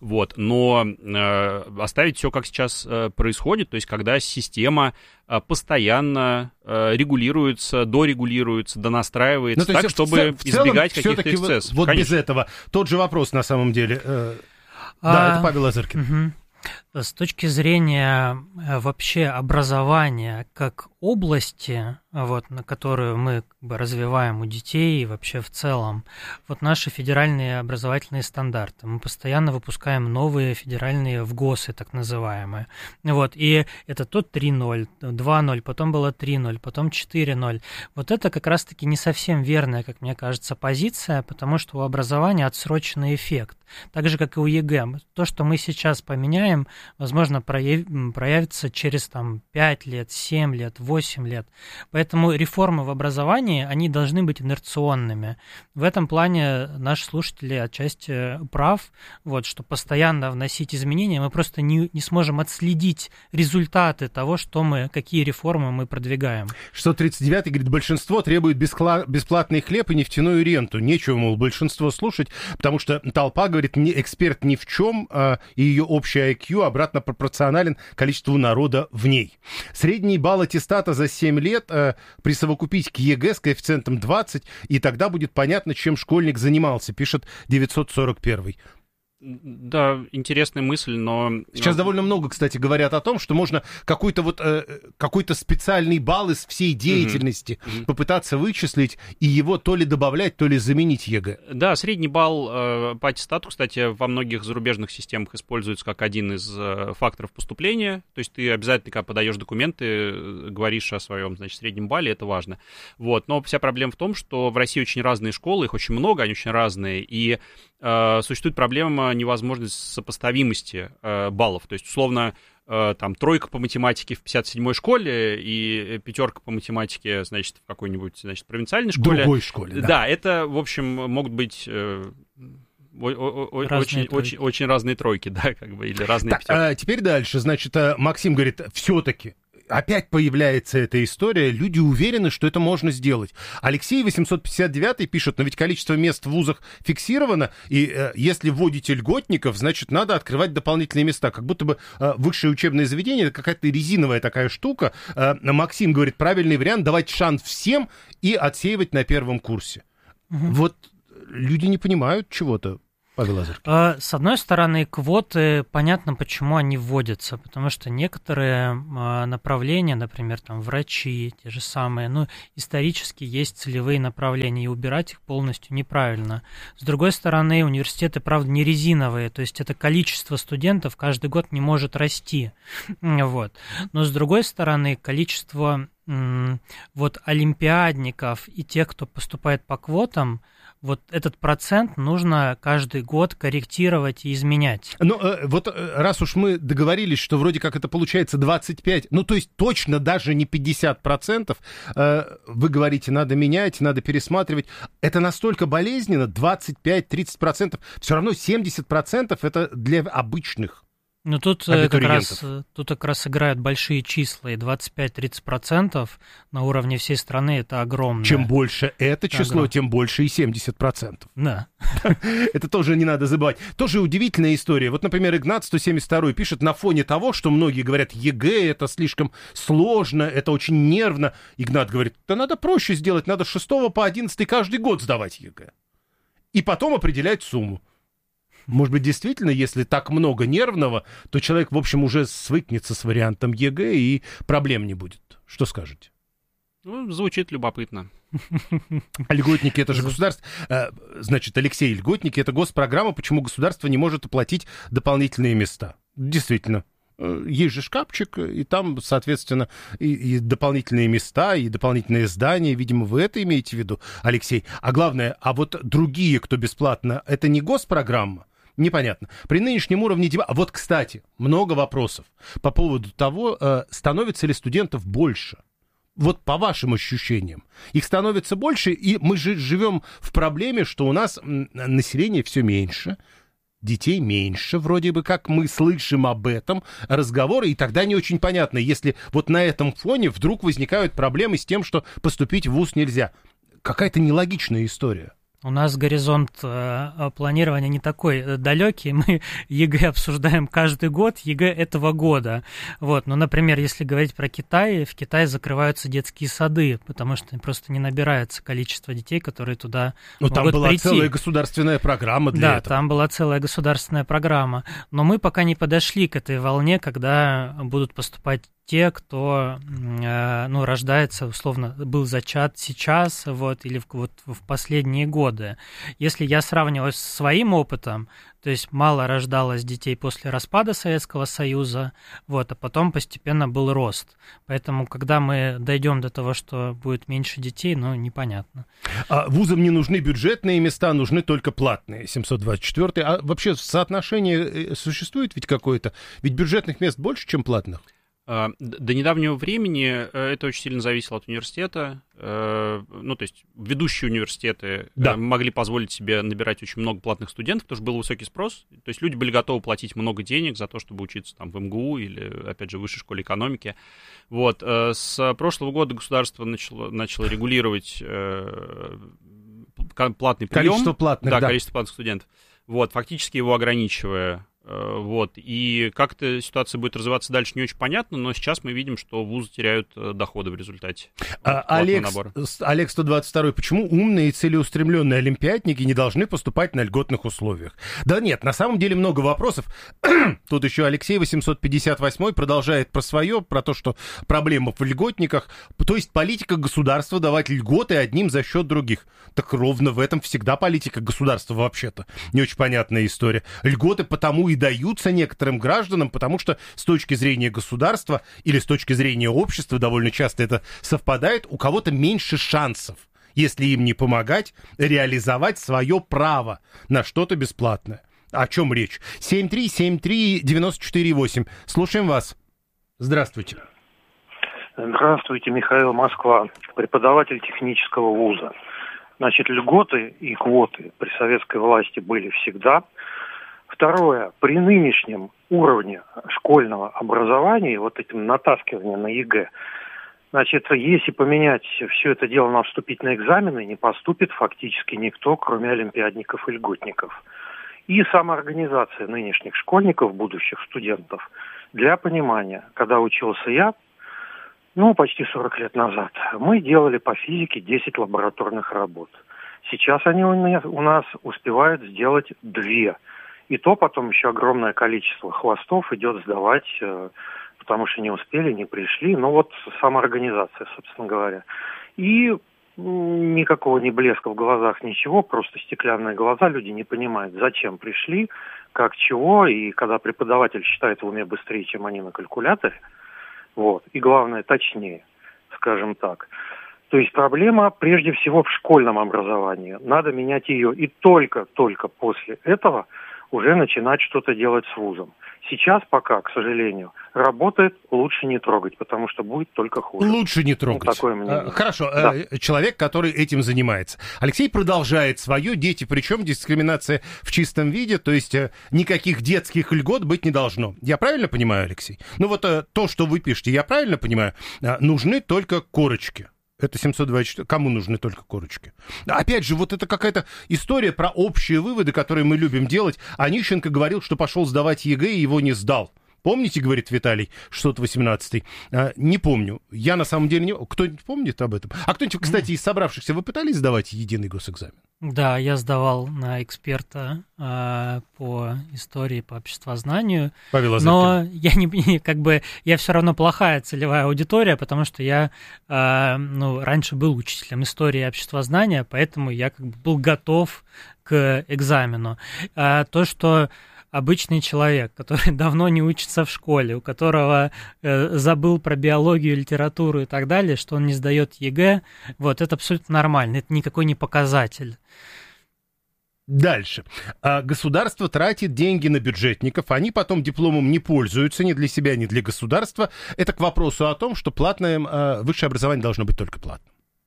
но оставить все, как сейчас происходит, то есть когда система постоянно регулируется, дорегулируется, донастраивается, так, чтобы избегать каких-то эксцессов. Вот без этого. Тот же вопрос на самом деле. Да, это Павел Азыркин. С точки зрения вообще образования как области, на которую мы развиваем у детей и вообще в целом, наши федеральные образовательные стандарты. Мы постоянно выпускаем новые федеральные ВГОСы, так называемые. И это то 3.0, 2.0, потом было 3.0, потом 4.0. Это как раз-таки не совсем верная, как мне кажется, позиция, потому что у образования отсроченный эффект. Так же, как и у ЕГЭ. То, что мы сейчас поменяем, возможно, проявится через 5 лет, 7 лет, 8 лет. Поэтому реформы в образовании, они должны быть инерционными. В этом плане наши слушатели отчасти прав, что постоянно вносить изменения, мы просто не сможем отследить результаты того, какие реформы мы продвигаем. 639 говорит, большинство требует бесплатный хлеб и нефтяную ренту. Нечего, мол, большинство слушать, потому что толпа, говорит, эксперт ни в чем, и ее общий IQ обратно пропорционален количеству народа в ней. Средний балл аттестата за 7 лет присовокупить к ЕГЭ с коэффициентом 20, и тогда будет понятно, чем школьник занимался, пишет 941. Да, интересная мысль, но... Сейчас довольно много, кстати, говорят о том, что можно какой-то специальный балл из всей деятельности попытаться вычислить и его то ли добавлять, то ли заменить ЕГЭ. Да, средний балл по аттестату, кстати, во многих зарубежных системах используется как один из факторов поступления. То есть ты обязательно, когда подаешь документы, говоришь о своем, среднем балле, это важно. Но вся проблема в том, что в России очень разные школы, их очень много, они очень разные, и существует проблема невозможности сопоставимости баллов. То есть, условно, тройка по математике в 57-й школе и пятерка по математике, в какой-нибудь, провинциальной школе. Другой школе, да. Да, это, в общем, могут быть... Очень разные тройки, да, или разные пятерки. Теперь дальше, Максим говорит, все-таки опять появляется эта история, люди уверены, что это можно сделать. Алексей 859 пишет, но ведь количество мест в вузах фиксировано, и если вводите льготников, значит, надо открывать дополнительные места. Как будто бы высшее учебное заведение — это какая-то резиновая такая штука. Максим говорит, правильный вариант — давать шанс всем и отсеивать на первом курсе. Вот люди не понимают чего-то. Павел Лазарев. С одной стороны, квоты, понятно, почему они вводятся, потому что некоторые направления, например, там врачи, те же самые, исторически есть целевые направления, и убирать их полностью неправильно. С другой стороны, университеты, правда, не резиновые, то есть это количество студентов каждый год не может расти. Вот. Но с другой стороны, количество олимпиадников и тех, кто поступает по квотам, вот этот процент нужно каждый год корректировать и изменять. Раз уж мы договорились, что вроде как это получается 25, то есть точно даже не 50%, вы говорите, надо менять, надо пересматривать. Это настолько болезненно, 25-30%, все равно 70% это для обычных. Тут как раз играют большие числа, и 25-30% на уровне всей страны это огромно. Чем больше это число, тем больше и 70%. Да. Это тоже не надо забывать. Тоже удивительная история. Вот, например, Игнат 172 пишет, на фоне того, что многие говорят, ЕГЭ это слишком сложно, это очень нервно. Игнат говорит, да надо проще сделать, надо с 6 по 11 каждый год сдавать ЕГЭ. И потом определять сумму. Может быть, действительно, если так много нервного, то человек, в общем, уже свыкнется с вариантом ЕГЭ, и проблем не будет. Что скажете? Звучит любопытно. Льготники — это же государство. Значит, Алексей, льготники — это госпрограмма, почему государство не может оплатить дополнительные места. Действительно. Есть же шкафчик, и там, соответственно, и дополнительные места, и дополнительные здания. Видимо, вы это имеете в виду, Алексей. А главное, вот другие, кто бесплатно, это не госпрограмма? Непонятно. При нынешнем уровне Вот, кстати, много вопросов по поводу того, становится ли студентов больше. Вот по вашим ощущениям. Их становится больше, и мы же живем в проблеме, что у нас население все меньше, детей меньше, вроде бы как мы слышим об этом разговоры, и тогда не очень понятно, если вот на этом фоне вдруг возникают проблемы с тем, что поступить в вуз нельзя. Какая-то нелогичная история. У нас горизонт планирования не такой далекий. Мы ЕГЭ обсуждаем каждый год, ЕГЭ этого года. Например, если говорить про Китай, в Китае закрываются детские сады, потому что просто не набирается количество детей, которые туда могут прийти. Там была целая государственная программа для этого. Да, там была целая государственная программа. Но мы пока не подошли к этой волне, когда будут поступать те, кто рождается, условно, был зачат сейчас, или в последние годы. Если я сравниваю с своим опытом, то есть мало рождалось детей после распада Советского Союза, а потом постепенно был рост. Поэтому, когда мы дойдем до того, что будет меньше детей, непонятно. Вузам не нужны бюджетные места, нужны только платные, 724. А вообще соотношение существует ведь какое-то? Ведь бюджетных мест больше, чем платных? До недавнего времени это очень сильно зависело от университета. То есть ведущие университеты могли позволить себе набирать очень много платных студентов, потому что был высокий спрос. То есть люди были готовы платить много денег за то, чтобы учиться там в МГУ или, опять же, в высшей школе экономики. С прошлого года государство начало регулировать платный прием. Количество платных, количество платных студентов. Фактически его ограничивая. И как эта ситуация будет развиваться дальше, не очень понятно, но сейчас мы видим, что вузы теряют доходы в результате Олег 122, почему умные и целеустремленные олимпиадники не должны поступать на льготных условиях? Да нет, на самом деле много вопросов. Тут еще Алексей 858 продолжает про свое, про то, что проблема в льготниках, то есть политика государства давать льготы одним за счет других. Так ровно в этом всегда политика государства вообще-то. Не очень понятная история. Льготы потому и даются некоторым гражданам, потому что с точки зрения государства или с точки зрения общества, довольно часто это совпадает, у кого-то меньше шансов, если им не помогать, реализовать свое право на что-то бесплатное. О чем речь? 7373948. Слушаем вас. Здравствуйте. Здравствуйте, Михаил, Москва, преподаватель технического вуза. Значит, льготы и квоты при советской власти были всегда. В второе, при нынешнем уровне школьного образования, вот этим натаскиванием на ЕГЭ, значит, если поменять все это дело на вступительные экзамены, не поступит фактически никто, кроме олимпиадников и льготников. И самоорганизация нынешних школьников, будущих студентов, для понимания, когда учился я, почти 40 лет назад, мы делали по физике 10 лабораторных работ. Сейчас они у нас успевают сделать 2. И то потом еще огромное количество хвостов идет сдавать, потому что не успели, не пришли. Самоорганизация, собственно говоря. И никакого не блеска в глазах, ничего, просто стеклянные глаза, люди не понимают, зачем пришли, как чего, и когда преподаватель считает в уме быстрее, чем они на калькуляторе, и главное, точнее, скажем так. То есть проблема прежде всего в школьном образовании. Надо менять ее, и только после этого уже начинать что-то делать с вузом. Сейчас пока, к сожалению, работает, лучше не трогать, потому что будет только хуже. Лучше не трогать. Такое мнение. Хорошо, да. Человек, который этим занимается. Алексей продолжает свое. Дети, причем дискриминация в чистом виде, то есть никаких детских льгот быть не должно. Я правильно понимаю, Алексей? То, что вы пишете, я правильно понимаю? Нужны только корочки. Это 724. Кому нужны только корочки? Опять же, это какая-то история про общие выводы, которые мы любим делать. Онищенко говорил, что пошел сдавать ЕГЭ и его не сдал. Помните, говорит Виталий, 618-й? Не помню. Я на самом деле не... Кто-нибудь помнит об этом? А кто-нибудь, кстати, из собравшихся, вы пытались сдавать единый госэкзамен? Да, я сдавал на эксперта по истории, по обществознанию. Павел Азыркин. Но я все равно плохая целевая аудитория, потому что я раньше был учителем истории и обществознания, поэтому я был готов к экзамену. То, что обычный человек, который давно не учится в школе, у которого забыл про биологию, литературу и так далее, что он не сдает ЕГЭ, это абсолютно нормально, это никакой не показатель. Дальше. Государство тратит деньги на бюджетников, они потом дипломом не пользуются ни для себя, ни для государства. Это к вопросу о том, что платное высшее образование должно быть только платным.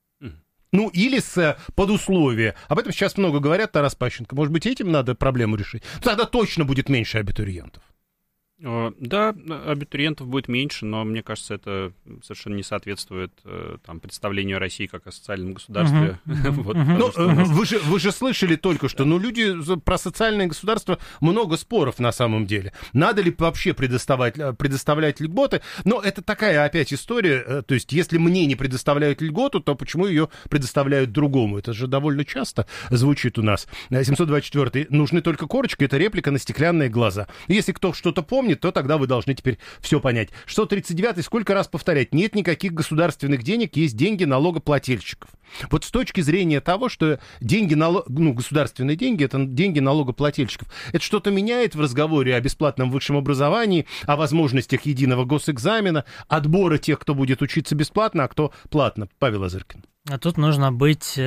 Или под условия. Об этом сейчас много говорят, Тарас Пащенко. Может быть, этим надо проблему решить? Тогда точно будет меньше абитуриентов. Да, абитуриентов будет меньше, но мне кажется, это совершенно не соответствует представлению о России как о социальном государстве. Вы же слышали только что, люди про социальное государство много споров на самом деле. Надо ли вообще предоставлять льготы? Но это такая опять история, то есть если мне не предоставляют льготу, то почему ее предоставляют другому? Это же довольно часто звучит у нас. 724-й. Нужны только корочки, это реплика на стеклянные глаза. Если кто что-то помнит, то тогда вы должны теперь все понять. 639-й, сколько раз повторять? Нет никаких государственных денег, есть деньги налогоплательщиков. С точки зрения того, что деньги, государственные деньги, это деньги налогоплательщиков, это что-то меняет в разговоре о бесплатном высшем образовании, о возможностях единого госэкзамена, отбора тех, кто будет учиться бесплатно, а кто платно? Павел Азыркин. А тут нужно быть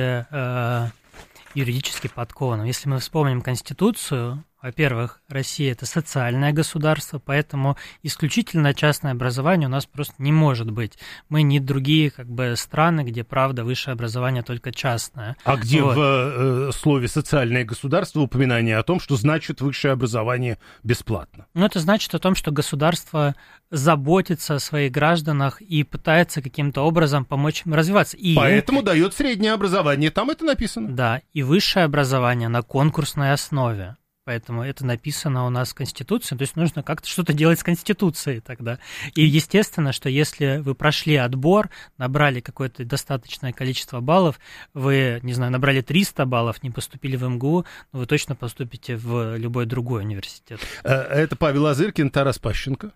юридически подкованным. Если мы вспомним Конституцию, во-первых, Россия – это социальное государство, поэтому исключительно частное образование у нас просто не может быть. Мы не другие страны, где, правда, высшее образование только частное. А где в слове «социальное государство» упоминание о том, что значит высшее образование бесплатно? Это значит о том, что государство заботится о своих гражданах и пытается каким-то образом помочь им развиваться. Поэтому дает среднее образование, там это написано. Да, и высшее образование на конкурсной основе. Поэтому это написано у нас в Конституции, то есть нужно как-то что-то делать с Конституцией тогда. И естественно, что если вы прошли отбор, набрали какое-то достаточное количество баллов, вы, набрали 300 баллов, не поступили в МГУ, вы точно поступите в любой другой университет. Это Павел Азыркин, Тарас Пащенко.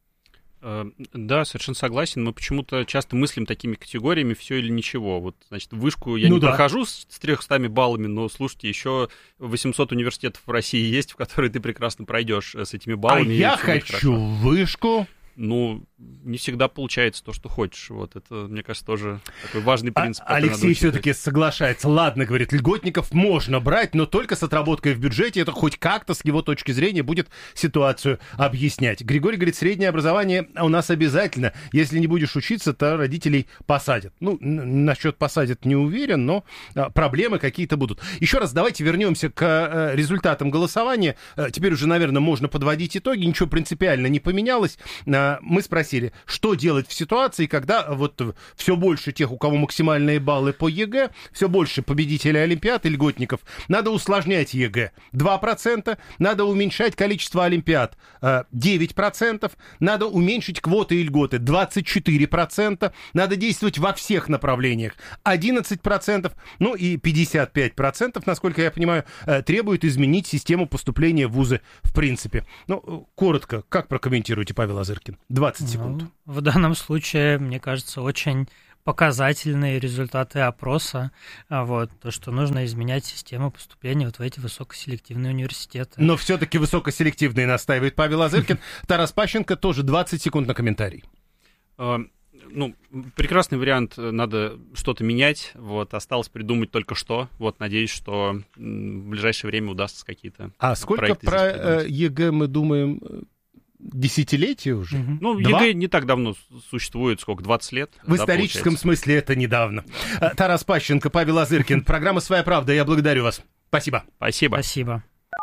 Да, совершенно согласен. Мы почему-то часто мыслим такими категориями «все или ничего». Вышку я не прохожу с 300 баллами, но, слушайте, еще 800 университетов в России есть, в которые ты прекрасно пройдешь с этими баллами. А я хочу вышку. ну, не всегда получается то, что хочешь. Вот это, мне кажется, тоже такой важный принцип. Алексей все-таки соглашается. Ладно, говорит, льготников можно брать, но только с отработкой в бюджете. Это хоть как-то с его точки зрения будет ситуацию объяснять. Григорий говорит, среднее образование у нас обязательно. Если не будешь учиться, то родителей посадят. Ну, насчет посадят не уверен, но проблемы какие-то будут. Еще раз давайте вернемся к результатам голосования. Теперь уже, наверное, можно подводить итоги. Ничего принципиально не поменялось. Мы спросили, что делать в ситуации, когда вот все больше тех, у кого максимальные баллы по ЕГЭ, все больше победителей олимпиад и льготников. Надо усложнять ЕГЭ 2%, надо уменьшать количество олимпиад 9%, надо уменьшить квоты и льготы 24%, надо действовать во всех направлениях 11%, ну и 55%, насколько я понимаю, требует изменить систему поступления в вузы в принципе. Ну, коротко, как прокомментируете, Павел Азыркин? 20 секунд. В данном случае, мне кажется, очень показательные результаты опроса. Вот, то, что нужно изменять систему поступления вот в эти высокоселективные университеты. Но все-таки высокоселективные настаивает Павел Азыркин. Тарас Пащенко, тоже 20 секунд на комментарий. Ну, прекрасный вариант, надо что-то менять, вот, осталось придумать только что, вот, надеюсь, что в ближайшее время удастся какие-то сколько про ЕГЭ мы думаем? Десятилетия уже? Ну, ЕГЭ не так давно существует, сколько, 20 лет? В историческом смысле это недавно. Тарас Пащенко, Павел Азыркин, программа «Своя правда», я благодарю вас. Спасибо. Спасибо. Спасибо.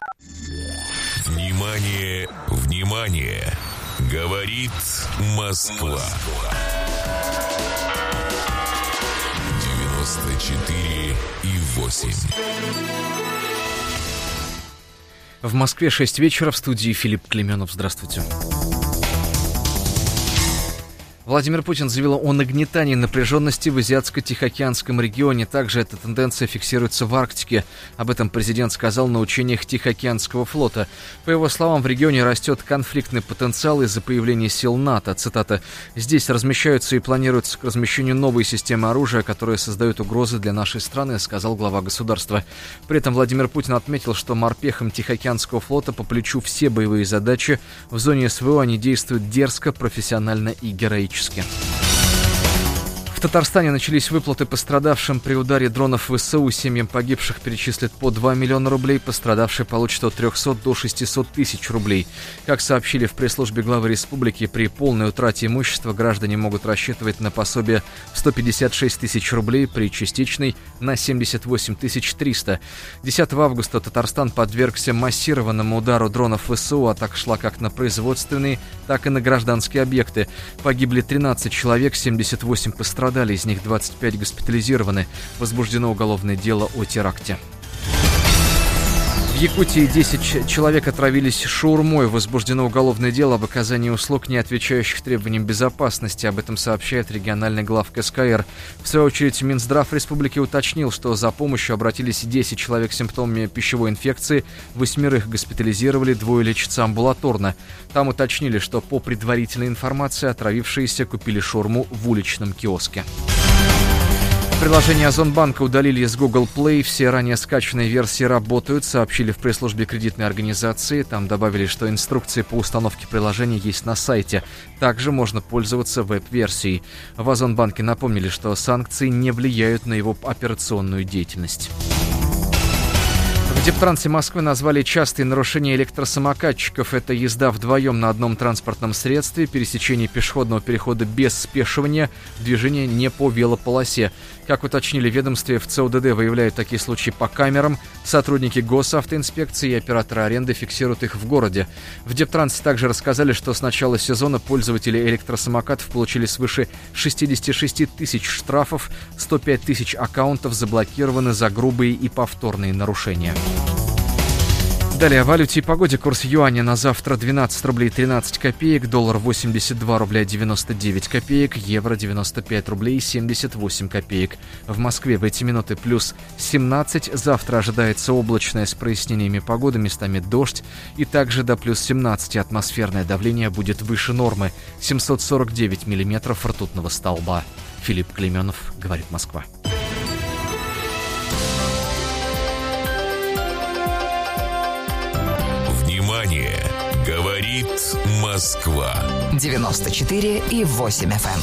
Внимание, внимание, говорит Москва. 94,8. В Москве 6 вечера, в студии Филипп Клеменов. Здравствуйте. Владимир Путин заявил о нагнетании напряженности в Азиатско-Тихоокеанском регионе. Также эта тенденция фиксируется в Арктике. Об этом президент сказал на учениях Тихоокеанского флота. По его словам, в регионе растет конфликтный потенциал из-за появления сил НАТО. Цитата: «Здесь размещаются и планируются к размещению новые системы оружия, которые создают угрозы для нашей страны», сказал глава государства. При этом Владимир Путин отметил, что морпехам Тихоокеанского флота по плечу все боевые задачи. В зоне СВО они действуют дерзко, профессионально и героически. В Татарстане начались выплаты пострадавшим при ударе дронов ВСУ. Семьям погибших перечислят по 2 миллиона рублей, пострадавшие получат от 300 до 600 тысяч рублей. Как сообщили в пресс-службе главы республики, при полной утрате имущества граждане могут рассчитывать на пособие в 156 тысяч рублей, при частичной на 78 300. 10 августа Татарстан подвергся массированному удару дронов ВСУ. Атака шла как на производственные, так и на гражданские объекты. Погибли 13 человек, 78 пострадали. Из них 25 госпитализированы. Возбуждено уголовное дело о теракте. В Якутии 10 человек отравились шаурмой. Возбуждено уголовное дело об оказании услуг, не отвечающих требованиям безопасности. Об этом сообщает региональный главк СКР. В свою очередь, Минздрав республики уточнил, что за помощью обратились 10 человек с симптомами пищевой инфекции, 8 госпитализировали, 2 лечатся амбулаторно. Там уточнили, что по предварительной информации отравившиеся купили шаурму в уличном киоске. Приложение Озонбанка удалили из Google Play. Все ранее скачанные версии работают, сообщили в пресс-службе кредитной организации. Там добавили, что инструкции по установке приложения есть на сайте. Также можно пользоваться веб-версией. В Озонбанке напомнили, что санкции не влияют на его операционную деятельность. В Дептрансе Москвы назвали частые нарушения электросамокатчиков. Это езда вдвоем на одном транспортном средстве, пересечение пешеходного перехода без спешивания, движение не по велополосе. Как уточнили в ведомстве, в ЦУДД выявляют такие случаи по камерам. Сотрудники госавтоинспекции и операторы аренды фиксируют их в городе. В Дептрансе также рассказали, что с начала сезона пользователи электросамокатов получили свыше 66 тысяч штрафов, 105 тысяч аккаунтов заблокированы за грубые и повторные нарушения. Далее о валюте и погоде. Курс юаня на завтра 12 рублей 13 копеек, доллар 82 рубля 99 копеек, евро 95 рублей 78 копеек. В Москве в эти минуты плюс 17, завтра ожидается облачная с прояснениями погоды, местами дождь, и также до плюс 17 атмосферное давление будет выше нормы, 749 миллиметров ртутного столба. Филипп Клеменов, говорит Москва. Внимание! Говорит Говорит Москва. 94,8 FM.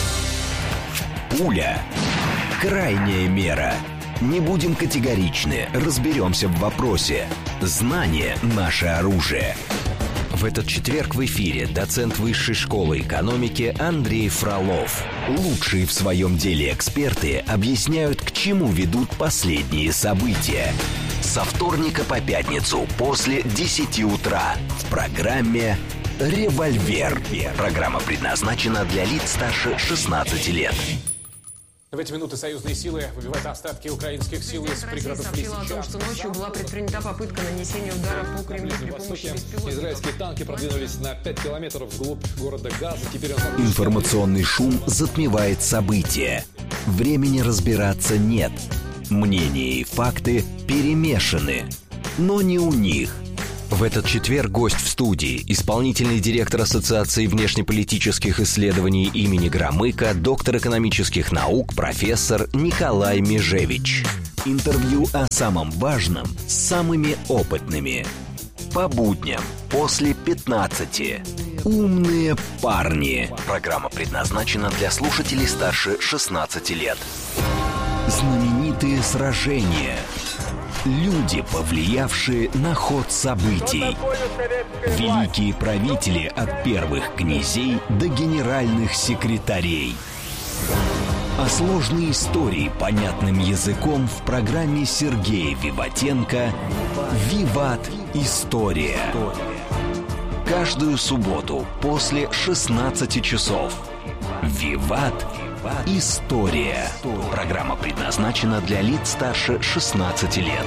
Пуля. Крайняя мера. Не будем категоричны, разберемся в вопросе. Знание – наше оружие. В этот четверг в эфире доцент Высшей школы экономики Андрей Фролов. Лучшие в своем деле эксперты объясняют, к чему ведут последние события. Со вторника по пятницу после 10 утра в программе «Револьвер». Программа предназначена для лиц старше 16 лет. В эти минуты союзные силы выбивают остатки украинских сил из пригородов Лисича. Сообщила о том, что ночью была предпринята попытка нанесения удара по Кремлю при помощи беспилотников. Израильские танки продвинулись на 5 километров вглубь города Газа. Теперь Информационный шум затмевает события. Времени разбираться нет. Мнения и факты перемешаны. Но не у них. В этот четверг гость в студии, исполнительный директор Ассоциации внешнеполитических исследований имени Громыка, доктор экономических наук, профессор Николай Межевич. Интервью о самом важном с самыми опытными. По будням после 15. Умные парни. Программа предназначена для слушателей старше 16 лет. Знаменитые сражения. Люди, повлиявшие на ход событий. Великие правители от первых князей до генеральных секретарей. А сложные истории понятным языком в программе Сергея Виватенко «Виват. История». Каждую субботу после 16 часов. «Виват. История». Программа предназначена для лиц старше 16 лет.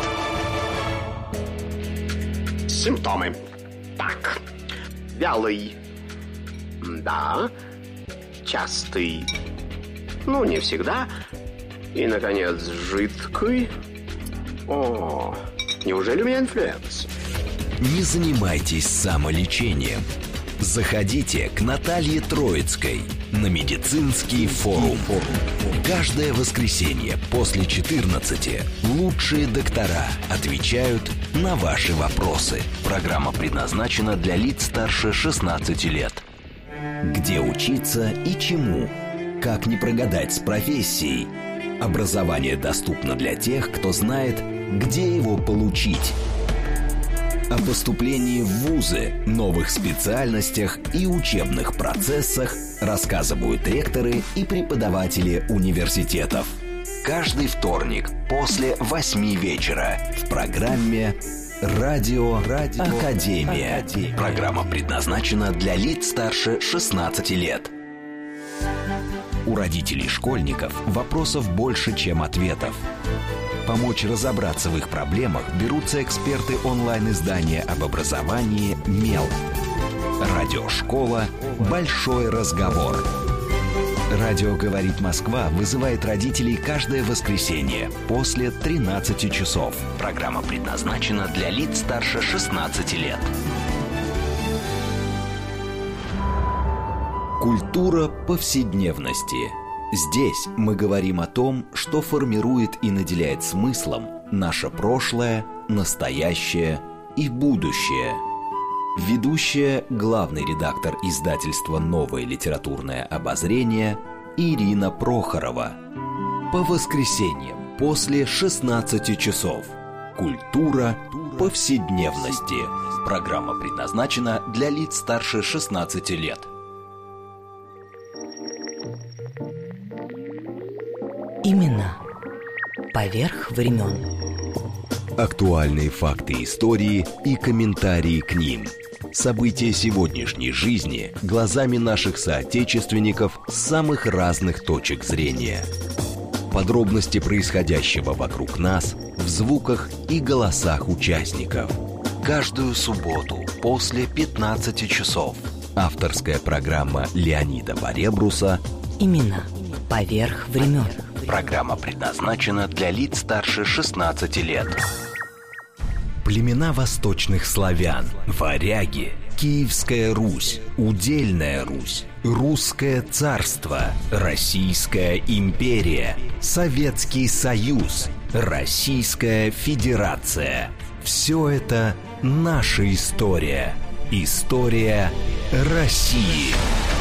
Симптомы. Так. Вялый. Да. Частый. Ну, не всегда. И, наконец, жидкий. О, неужели у меня инфлюенс? Не занимайтесь самолечением. Заходите к Наталье Троицкой на медицинский форум. Каждое воскресенье после 14 лучшие доктора отвечают на ваши вопросы. Программа предназначена для лиц старше 16 лет. Где учиться и чему? Как не прогадать с профессией? Образование доступно для тех, кто знает, где его получить. О поступлении в вузы, новых специальностях и учебных процессах рассказывают ректоры и преподаватели университетов. Каждый вторник после 8 вечера в программе «Радио Академия». Программа предназначена для лиц старше 16 лет. У родителей школьников вопросов больше, чем ответов. Помочь разобраться в их проблемах берутся эксперты онлайн-издания об образовании «Мел». Радиошкола «Большой разговор». Радио «Говорит Москва» вызывает родителей каждое воскресенье после 13 часов. Программа предназначена для лиц старше 16 лет. Культура повседневности. Здесь мы говорим о том, что формирует и наделяет смыслом наше прошлое, настоящее и будущее. Ведущая, главный редактор издательства «Новое литературное обозрение» Ирина Прохорова. По воскресеньям после 16 часов. Культура повседневности. Программа предназначена для лиц старше 16 лет. Именно поверх времен. Актуальные факты истории и комментарии к ним. События сегодняшней жизни глазами наших соотечественников с самых разных точек зрения. Подробности происходящего вокруг нас в звуках и голосах участников. Каждую субботу после 15 часов. Авторская программа Леонида Баребруса Именно поверх времен. Программа предназначена для лиц старше 16 лет. Племена восточных славян, варяги, Киевская Русь, Удельная Русь, Русское царство, Российская империя, Советский Союз, Российская Федерация. Все это наша история. История России.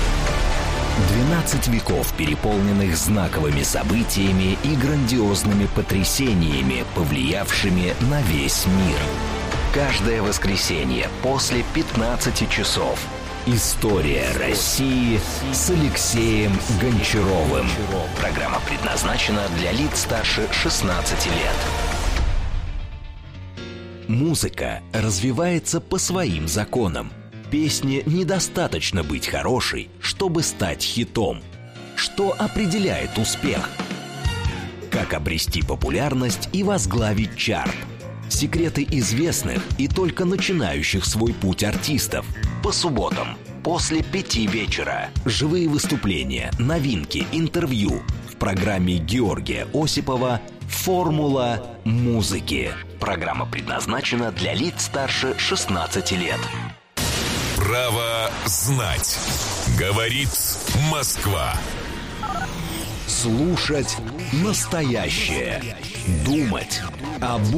12 веков, переполненных знаковыми событиями и грандиозными потрясениями, повлиявшими на весь мир. Каждое воскресенье после 15 часов. История России с Алексеем Гончаровым. Программа предназначена для лиц старше 16 лет. Музыка развивается по своим законам. Песне недостаточно быть хорошей, чтобы стать хитом. Что определяет успех? Как обрести популярность и возглавить чарт? Секреты известных и только начинающих свой путь артистов. По субботам после 5 вечера. Живые выступления, новинки, интервью. В программе Георгия Осипова «Формула музыки». Программа предназначена для лиц старше 16 лет. Право знать. Говорит Москва. Слушать настоящее. Думать об